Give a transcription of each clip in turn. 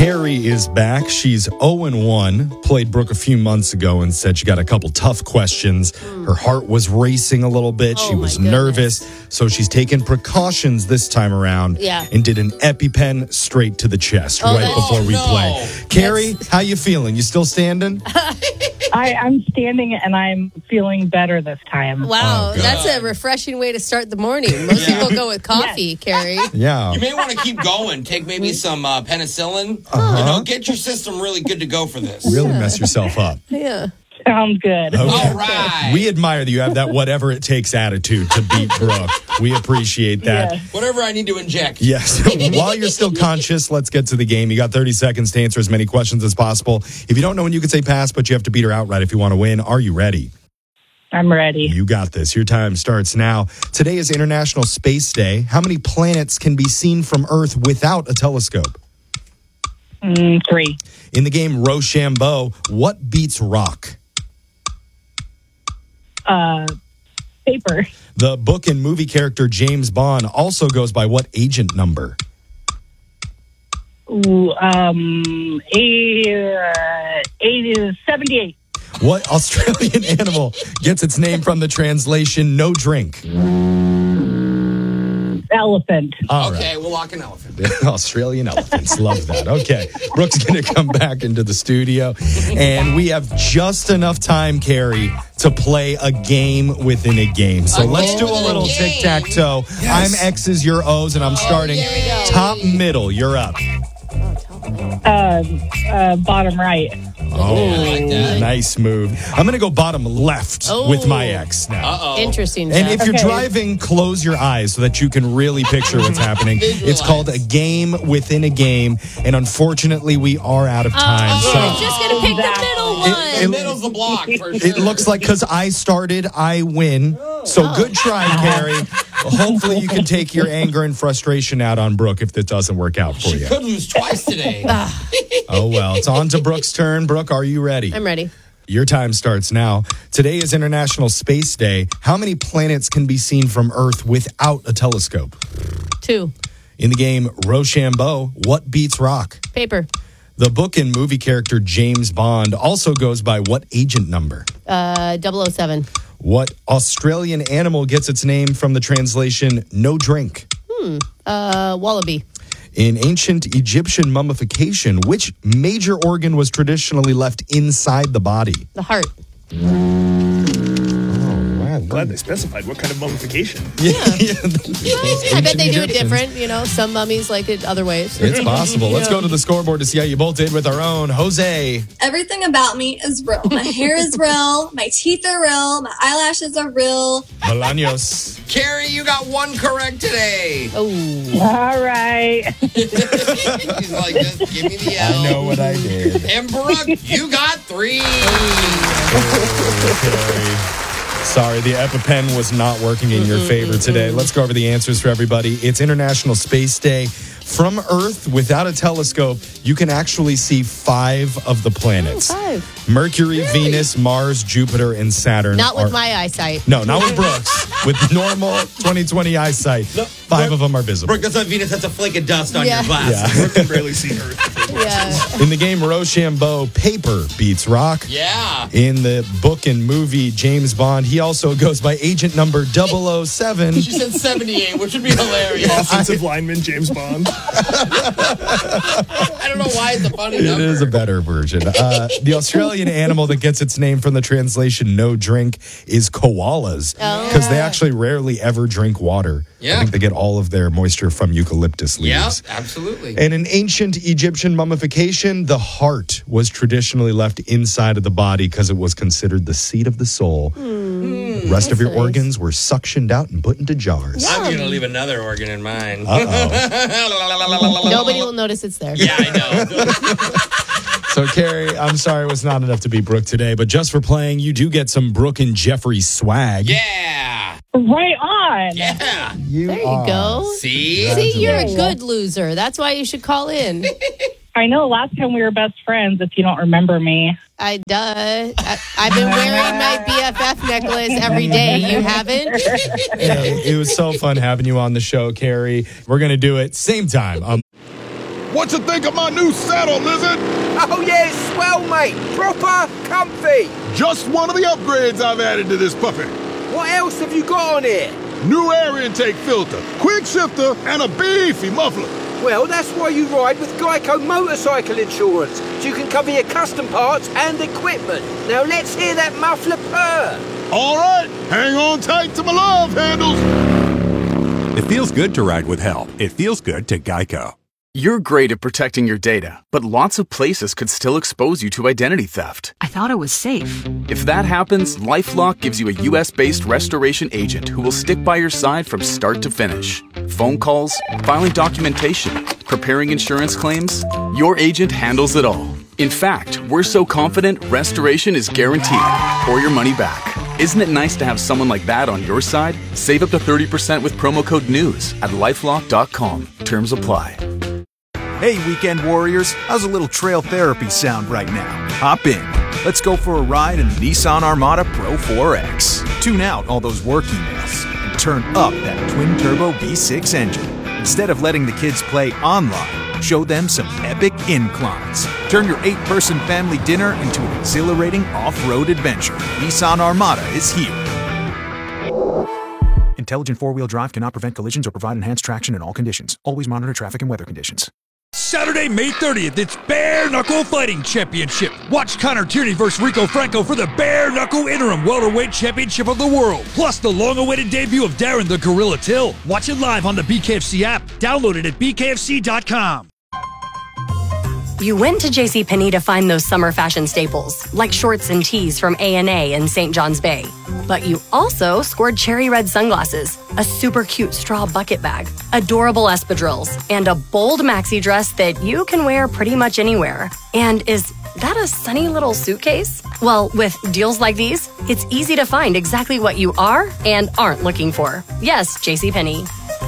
Carrie is back. She's 0-1. Played Brooke a few months ago and said she got a couple tough questions. Her heart was racing a little bit. She was nervous. So she's taken precautions this time around and did an EpiPen straight to the chest before we play. Carrie, how you feeling? You still standing? I'm standing and I'm feeling better this time. Wow, that's a refreshing way to start the morning. Most people go with coffee, Carrie. Yeah. You may want to keep going. Take maybe some penicillin. You know, get your system really good to go for this. Really mess yourself up. Yeah. Sounds good. Okay. All right. We admire that you have that whatever it takes attitude to beat Brooke. We appreciate that. Yeah. Whatever I need to inject. Yes. While you're still conscious, let's get to the game. You got 30 seconds to answer as many questions as possible. If you don't know when you can say pass, but you have to beat her outright if you want to win. Are you ready? I'm ready. You got this. Your time starts now. Today is International Space Day. How many planets can be seen from Earth without a telescope? 3. In the game Rochambeau, what beats rock? Paper. The book and movie character James Bond also goes by what agent number? 78. What Australian animal gets its name from the translation no drink? Elephant. All Okay, we'll lock an elephant. right. Australian elephants. Love that. Okay. Brooke's going to come back into the studio. And we have just enough time, Carrie, to play a game within a game. So let's do a little tic-tac-toe. I'm X's, you're O's, and I'm starting here we go. top middle. You're up. Bottom right. Oh, I like that. nice move. I'm going to go bottom left with my ex now. Uh-oh. Interesting. And Jeff. if you're Okay. driving, close your eyes so that you can really picture what's happening. It's called a game within a game. And unfortunately, we are out of time. I was So just going to pick the middle one. The middle's the block for sure. it looks like because I started, I win. So good try, Carrie. Hopefully you can take your anger and frustration out on Brooke if this doesn't work out for She you. could lose twice today. Oh, well. It's on to Brooke's turn. Brooke, are you ready? I'm ready. Your time starts now. Today is International Space Day. How many planets can be seen from Earth without a telescope? 2. In the game Rochambeau, what beats rock? Paper. The book and movie character James Bond also goes by what agent number? 007. What Australian animal gets its name from the translation no drink? Wallaby. In ancient Egyptian mummification, which major organ was traditionally left inside the body? The heart. I'm glad they specified what kind of mummification. I bet they do it different. You know, some mummies like it other ways. It's possible. Let's go to the scoreboard to see how you both did with our own Jose. Everything about me is real. My hair is real. My teeth are real. My eyelashes are real. Bolaños. Carrie, you got one correct today. Oh. All right. She's like, just give me the L. I know what I did. And Brooke, you got 3. Sorry, the EpiPen was not working in your favor today. Let's go over the answers for everybody. It's International Space Day. From Earth, without a telescope, you can actually see 5 of the planets. 5. Mercury, Venus, Mars, Jupiter, and Saturn. Not with are- my eyesight. No, not with Brooks. With normal 20/20 eyesight, 5 of them are visible. Brooke, that's not Venus. That's a flake of dust on Yeah. your glasses. Yeah. Brooke can barely see Earth. Yeah. In the game Rochambeau, paper beats rock. Yeah. In the book and movie James Bond, he also goes by agent number 007. She said 78, which would be hilarious. Offensive lineman James Bond. I don't know why it's a funny It number. is a better version. The Australian animal that gets its name from the translation no drink is koalas. Because they actually rarely ever drink water. Yeah. I think they get all of their moisture from eucalyptus Yeah, leaves. absolutely. And in ancient Egyptian mummification, the heart was traditionally left inside of the body because it was considered the seat of the soul. The rest of your nice. organs were suctioned out and put into jars. I'm going to leave another organ in mine. Nobody will notice it's there. Yeah, I know. So, Carrie, I'm sorry it was not enough to beat Brooke today, but just for playing, you do get some Brooke and Jeffrey swag. Yeah. Right on. Yeah. There you go. See? See, you're a good loser. That's why you should call in. I know last time we were best friends, if you don't remember me. I've been wearing my BFF necklace every day. You haven't? Hey, it was so fun having you on the show, Carrie. We're going to do it same time. what you think of my new saddle, Lizard? Oh yeah, it's swell, mate. Proper comfy. Just one of the upgrades I've added to this puppy. What else have you got on here? New air intake filter, quick shifter, and a beefy muffler. Well, that's why you ride with Geico Motorcycle Insurance, so you can cover your custom parts and equipment. Now let's hear that muffler purr. All right, hang on tight to my love handles. It feels good to ride with help. It feels good to Geico. You're great at protecting your data, but lots of places could still expose you to identity theft. I thought it was safe. If that happens, LifeLock gives you a US-based restoration agent who will stick by your side from start to finish. Phone calls, filing documentation, preparing insurance claims, your agent handles it all. In fact, we're so confident restoration is guaranteed or your money back. Isn't it nice to have someone like that on your side? Save up to 30% with promo code NEWS at lifelock.com. Terms apply. Hey, weekend warriors, how's a little trail therapy sound right now? Hop in. Let's go for a ride in the Nissan Armada Pro 4X. Tune out all those work emails and turn up that twin-turbo V6 engine. Instead of letting the kids play online, show them some epic inclines. Turn your 8-person family dinner into an exhilarating off-road adventure. Nissan Armada is here. Intelligent four-wheel drive cannot prevent collisions or provide enhanced traction in all conditions. Always monitor traffic and weather conditions. Saturday, May 30th, it's Bare Knuckle Fighting Championship. Watch Connor Tierney versus Rico Franco for the Bare Knuckle Interim Welterweight Championship of the World. Plus the long-awaited debut of Darren the Gorilla Till. Watch it live on the BKFC app. Download it at bkfc.com. You went to JCPenney to find those summer fashion staples, like shorts and tees from A&A and St. John's Bay. But you also scored cherry red sunglasses, a super cute straw bucket bag, adorable espadrilles, and a bold maxi dress that you can wear pretty much anywhere. And is that a sunny little suitcase? Well, with deals like these, it's easy to find exactly what you are and aren't looking for. Yes, JCPenney.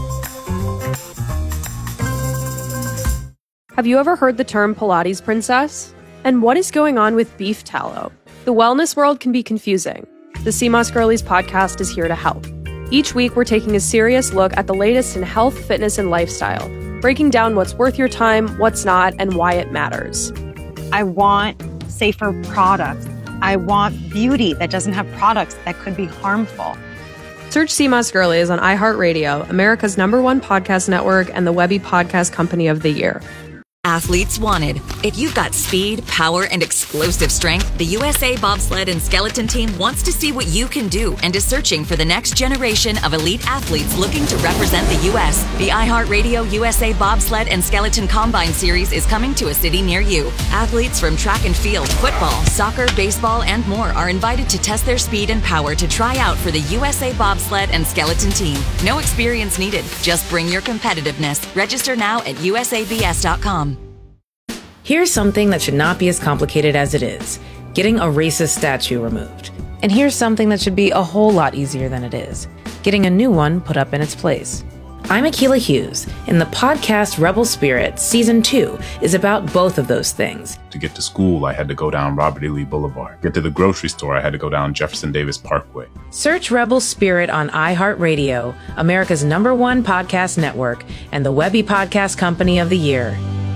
Have you ever heard the term Pilates princess? And what is going on with beef tallow? The wellness world can be confusing. The CMOS Girlies podcast is here to help. Each week, we're taking a serious look at the latest in health, fitness, and lifestyle, breaking down what's worth your time, what's not, and why it matters. I want safer products. I want beauty that doesn't have products that could be harmful. Search CMOS Girlies on iHeartRadio, America's #1 podcast network, and the Webby Podcast Company of the Year. Athletes wanted. If you've got speed, power, and explosive strength, the USA Bobsled and Skeleton Team wants to see what you can do and is searching for the next generation of elite athletes looking to represent the U.S. The iHeartRadio USA Bobsled and Skeleton Combine Series is coming to a city near you. Athletes from track and field, football, soccer, baseball, and more are invited to test their speed and power to try out for the USA Bobsled and Skeleton Team. No experience needed. Just bring your competitiveness. Register now at usabs.com. Here's something that should not be as complicated as it is: getting a racist statue removed. And here's something that should be a whole lot easier than it is: getting a new one put up in its place. I'm Akilah Hughes, and the podcast Rebel Spirit Season 2 is about both of those things. To get to school, I had to go down Robert E. Lee Boulevard. Get to the grocery store, I had to go down Jefferson Davis Parkway. Search Rebel Spirit on iHeartRadio, America's #1 podcast network, and the Webby Podcast Company of the Year.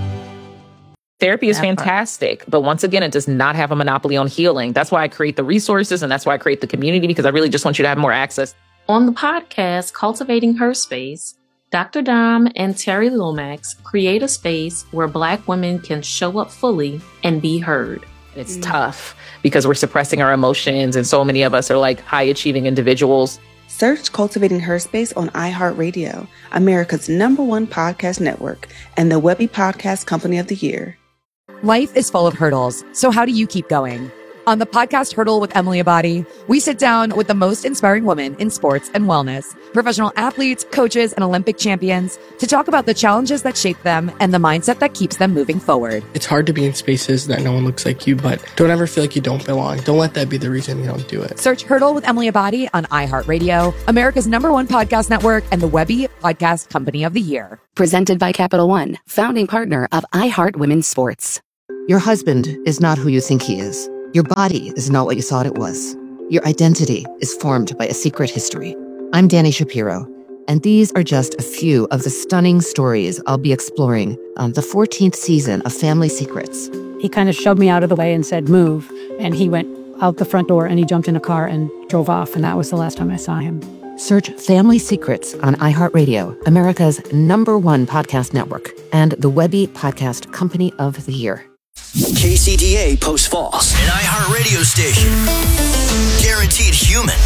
Therapy is fantastic, but once again, it does not have a monopoly on healing. That's why I create the resources, and that's why I create the community, because I really just want you to have more access. On the podcast, Cultivating Her Space, Dr. Dom and Terry Lomax create a space where Black women can show up fully and be heard. It's tough because we're suppressing our emotions, and so many of us are like high-achieving individuals. Search Cultivating Her Space on iHeartRadio, America's #1 podcast network, and the Webby Podcast Company of the Year. Life is full of hurdles, so how do you keep going? On the podcast Hurdle with Emily Abadi, we sit down with the most inspiring women in sports and wellness, professional athletes, coaches, and Olympic champions to talk about the challenges that shape them and the mindset that keeps them moving forward. It's hard to be in spaces that no one looks like you, but don't ever feel like you don't belong. Don't let that be the reason you don't do it. Search Hurdle with Emily Abadi on iHeartRadio, America's #1 podcast network, and the Webby Podcast Company of the Year. Presented by Capital One, founding partner of iHeart Women's Sports. Your husband is not who you think he is. Your body is not what you thought it was. Your identity is formed by a secret history. I'm Dani Shapiro. And these are just a few of the stunning stories I'll be exploring on the 14th season of Family Secrets. He kind of shoved me out of the way and said, move. And he went out the front door and he jumped in a car and drove off. And that was the last time I saw him. Search Family Secrets on iHeartRadio, America's #1 podcast network, and the Webby Podcast Company of the Year. KCDA Post Falls, an iHeart radio station. Guaranteed human.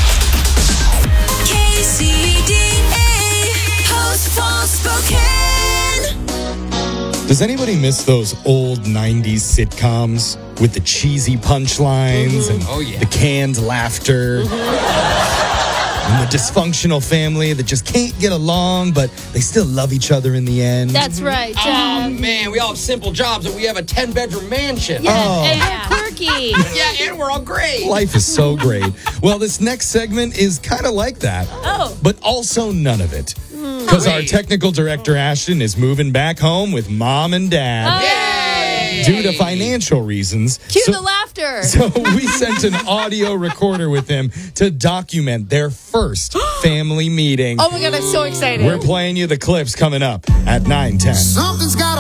KCDA Post Falls, Spokane. Does anybody miss those old 90s sitcoms with the cheesy punchlines and the canned laughter? And the dysfunctional family that just can't get along, but they still love each other in the end. That's right. Oh, man, we all have simple jobs, and we have a 10-bedroom mansion. Yeah, and we're quirky. Yeah, and we're all great. Life is so great. Well, this next segment is kind of like that. Oh. But also none of it. Because our technical director, Ashton, is moving back home with mom and dad. Due to financial reasons. Cue the laughter. So we sent an audio recorder with him to document their first family meeting. Oh my God, I'm so excited. We're playing you the clips coming up at 9:10. Something's got